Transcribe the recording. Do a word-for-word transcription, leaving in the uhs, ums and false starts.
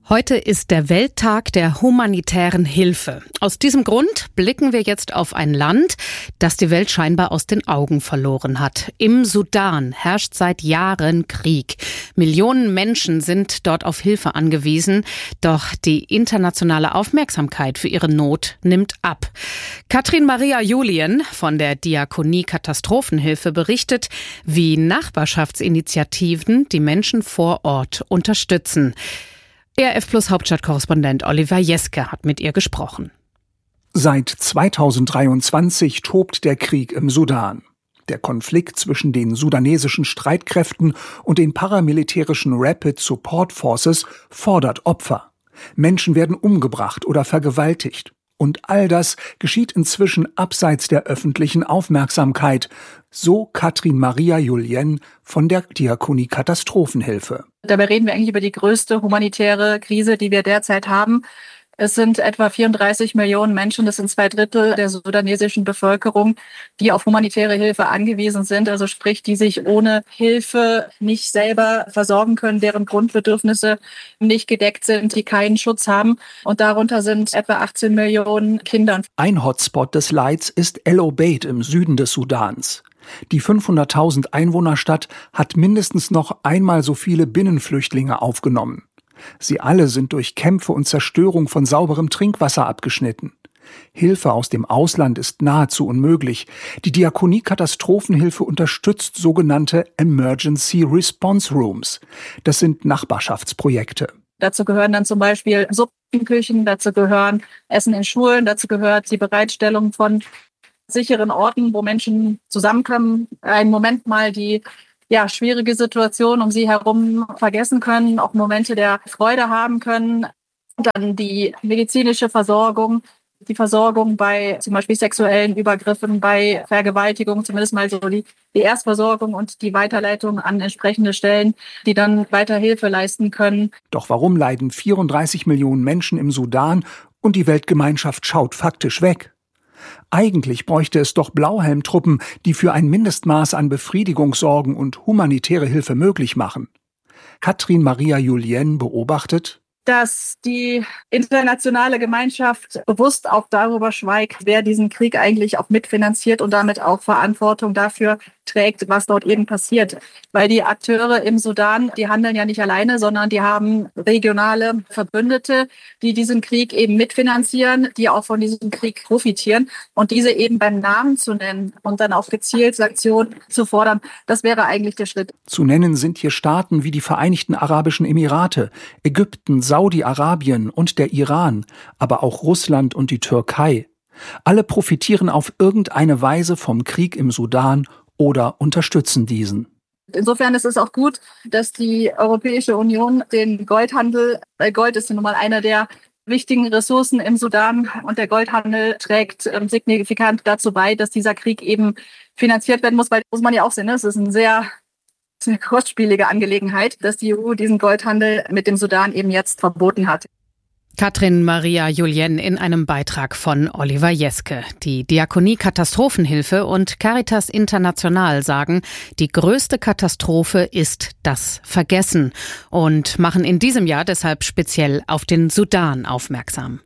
Heute ist der Welttag der humanitären Hilfe. Aus diesem Grund blicken wir jetzt auf ein Land, das die Welt scheinbar aus den Augen verloren hat. Im Sudan herrscht seit Jahren Krieg. Millionen Menschen sind dort auf Hilfe angewiesen, doch die internationale Aufmerksamkeit für ihre Not nimmt ab. Katrin Maria Julien von der Diakonie Katastrophenhilfe berichtet, wie Nachbarschaftsinitiativen die Menschen vor Ort unterstützen. E R F Plus Hauptstadtkorrespondent Oliver Jeske hat mit ihr gesprochen. Seit zweitausenddreiundzwanzig tobt der Krieg im Sudan. Der Konflikt zwischen den sudanesischen Streitkräften und den paramilitärischen Rapid Support Forces fordert Opfer. Menschen werden umgebracht oder vergewaltigt. Und all das geschieht inzwischen abseits der öffentlichen Aufmerksamkeit, so Katrin Maria Julien von der Diakonie Katastrophenhilfe. Dabei reden wir eigentlich über die größte humanitäre Krise, die wir derzeit haben. Es sind etwa vierunddreißig Millionen Menschen, das sind zwei Drittel der sudanesischen Bevölkerung, die auf humanitäre Hilfe angewiesen sind, also sprich, die sich ohne Hilfe nicht selber versorgen können, deren Grundbedürfnisse nicht gedeckt sind, die keinen Schutz haben. Und darunter sind etwa achtzehn Millionen Kinder. Ein Hotspot des Leids ist El Obeid im Süden des Sudans. Die fünfhunderttausend Einwohnerstadt hat mindestens noch einmal so viele Binnenflüchtlinge aufgenommen. Sie alle sind durch Kämpfe und Zerstörung von sauberem Trinkwasser abgeschnitten. Hilfe aus dem Ausland ist nahezu unmöglich. Die Diakonie Katastrophenhilfe unterstützt sogenannte Emergency Response Rooms. Das sind Nachbarschaftsprojekte. Dazu gehören dann zum Beispiel Suppenküchen, dazu gehören Essen in Schulen, dazu gehört die Bereitstellung von sicheren Orten, wo Menschen zusammenkommen, einen Moment mal die ja, schwierige Situation um sie herum vergessen können, auch Momente der Freude haben können. Und dann die medizinische Versorgung, die Versorgung bei zum Beispiel sexuellen Übergriffen, bei Vergewaltigung, zumindest mal so die, die Erstversorgung und die Weiterleitung an entsprechende Stellen, die dann weiter Hilfe leisten können. Doch warum leiden vierunddreißig Millionen Menschen im Sudan und die Weltgemeinschaft schaut faktisch weg? Eigentlich bräuchte es doch Blauhelmtruppen, die für ein Mindestmaß an Befriedigung sorgen und humanitäre Hilfe möglich machen. Katrin Maria Julien beobachtet, dass die internationale Gemeinschaft bewusst auch darüber schweigt, wer diesen Krieg eigentlich auch mitfinanziert und damit auch Verantwortung dafür trägt, was dort eben passiert. Weil die Akteure im Sudan, die handeln ja nicht alleine, sondern die haben regionale Verbündete, die diesen Krieg eben mitfinanzieren, die auch von diesem Krieg profitieren. Und diese eben beim Namen zu nennen und dann auch gezielt Sanktionen zu fordern, das wäre eigentlich der Schritt. Zu nennen sind hier Staaten wie die Vereinigten Arabischen Emirate, Ägypten, Saudi-Arabien und der Iran, aber auch Russland und die Türkei. Alle profitieren auf irgendeine Weise vom Krieg im Sudan oder unterstützen diesen. Insofern ist es auch gut, dass die Europäische Union den Goldhandel, weil Gold ist nun mal einer der wichtigen Ressourcen im Sudan und der Goldhandel trägt ähm, signifikant dazu bei, dass dieser Krieg eben finanziert werden muss, weil muss man ja auch sehen, ne? Es ist ein sehr eine kostspielige Angelegenheit, dass die E U diesen Goldhandel mit dem Sudan eben jetzt verboten hat. Katrin Maria Julien in einem Beitrag von Oliver Jeske. Die Diakonie Katastrophenhilfe und Caritas International sagen, die größte Katastrophe ist das Vergessen und machen in diesem Jahr deshalb speziell auf den Sudan aufmerksam.